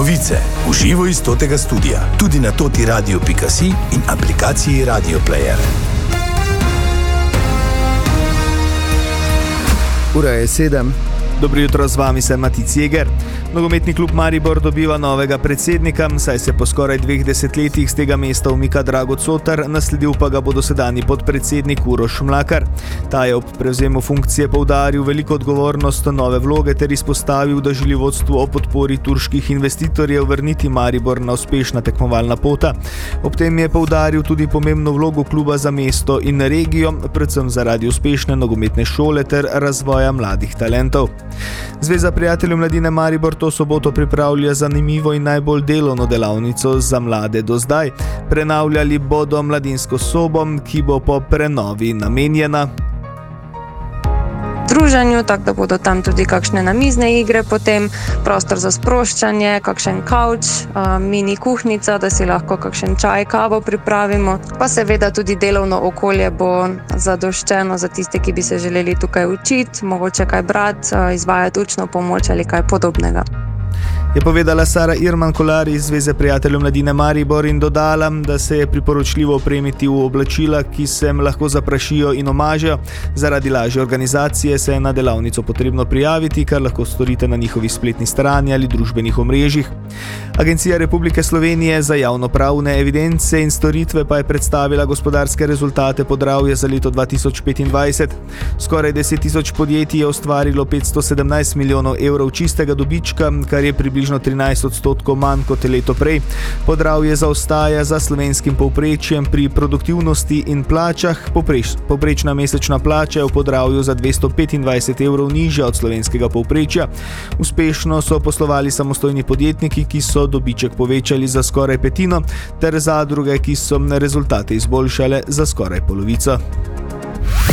Novice v živo iz Totega studia, tudi na totiradio.si in aplikaciji Radio Player. Ura je 7. Dobro jutro, z vami sem Matic Jeger. Nogometni klub Maribor dobiva novega predsednika, saj se po skoraj 2 desetletjih z tega mesta umika Drago Cotar, nasledil pa ga bo dosedanji podpredsednik Uroš Mlakar. Ta je ob prevzemu funkcije poudaril veliko odgovornost nove vloge ter izpostavil, da želi vodstvo o podpori turških investitorjev vrniti Maribor na uspešna tekmovalna pota. Ob tem je poudaril tudi pomembno vlogo kluba za mesto in regijo, predvsem zaradi uspešne nogometne šole ter razvoja mladih talentov. Zveza prijateljev mladine Maribor to soboto pripravlja zanimivo in najbolj delovno delavnico za mlade do zdaj. Prenavljali bodo mladinsko sobo, ki bo po prenovi namenjena druženju, tako da bodo tam tudi kakšne namizne igre, potem prostor za sproščanje, kakšen kavč, mini kuhnica, da si lahko kakšen čaj, kavo pripravimo. Pa seveda tudi delovno okolje bo zadoščeno za tiste, ki bi se želeli tukaj učiti, mogoče kaj brati, izvajati učno pomoč ali kaj podobnega. Je povedala Sara Irman Kolar iz Zveze prijateljev mladine Maribor in dodala, da se je priporočljivo opremiti v oblačila, ki se lahko zaprašijo in omažejo. Zaradi lažje organizacije se je na delavnico potrebno prijaviti, kar lahko storite na njihovi spletni strani ali družbenih omrežjih. Agencija Republike Slovenije za javnopravne evidence in storitve pa je predstavila gospodarske rezultate Podravje za leto 2025. Skoraj 10.000 podjetij je ustvarilo 517 milijonov evrov čistega dobička, kar je približno 13% manj kot leto prej. Podravje zaostaja za slovenskim povprečjem pri produktivnosti in plačah. Povprečna mesečna plača je v Podravju za 225 evrov nižja od slovenskega povprečja. Uspešno so poslovali samostojni podjetniki, ki so dobiček povečali za skoraj petino, ter zadruge, ki so rezultate izboljšale za skoraj polovico.